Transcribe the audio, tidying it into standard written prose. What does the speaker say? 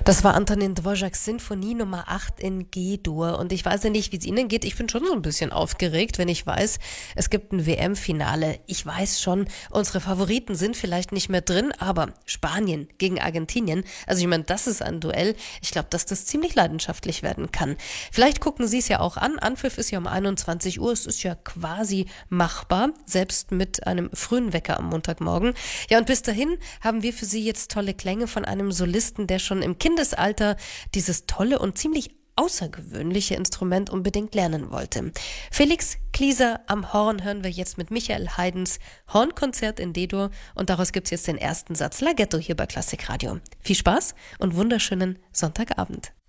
Das war Antonin Dvořáks Sinfonie Nummer 8 in G-Dur. Und ich weiß ja nicht, wie es Ihnen geht. Ich bin schon so ein bisschen aufgeregt, wenn ich weiß, es gibt ein WM-Finale. Ich weiß schon, unsere Favoriten sind vielleicht nicht mehr drin, aber Spanien gegen Argentinien, also ich meine, das ist ein Duell. Ich glaube, dass das ziemlich leidenschaftlich werden kann. Vielleicht gucken Sie es ja auch an. Anpfiff ist ja um 21 Uhr. Es ist ja quasi machbar, selbst mit einem frühen Wecker am Montagmorgen. Ja, und bis dahin haben wir für Sie jetzt tolle Klänge von einem Solisten, der schon im Kindesalter dieses tolle und ziemlich außergewöhnliche Instrument unbedingt lernen wollte. Felix Klieser am Horn hören wir jetzt mit Michael Haydns Hornkonzert in D-Dur und daraus gibt's jetzt den ersten Satz Laghetto hier bei Klassikradio. Viel Spaß und wunderschönen Sonntagabend.